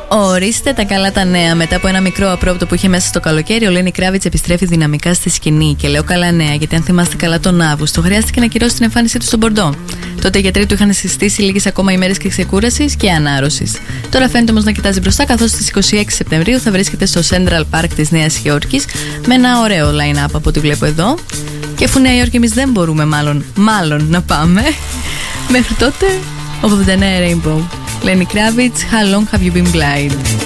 Ορίστε τα καλά τα νέα. Μετά από ένα μικρό απρόπτο που είχε μέσα στο καλοκαίρι, ο Λένι Κράβιτς επιστρέφει δυναμικά στη σκηνή. Και λέω καλά νέα, γιατί αν θυμάστε καλά τον Αύγουστο, χρειάστηκε να ακυρώσει την εμφάνισή του στον Μπορντό. Τότε οι γιατροί του είχαν συστήσει λίγες ακόμα ημέρες ξεκούρασης και ανάρρωσης. Τώρα φαίνεται όμως να κοιτάζει μπροστά, καθώς στις 26 Σεπτεμβρίου θα βρίσκεται στο Central Park της Νέας Υόρκης με ένα ωραίο line-up από ό,τι βλέπω εδώ. Και αφού Νέα Υόρκη εμείς δεν μπορούμε μάλλον να πάμε, μέχρι τότε 89 Rainbow. Lenny Kravitz, How long have you been blind?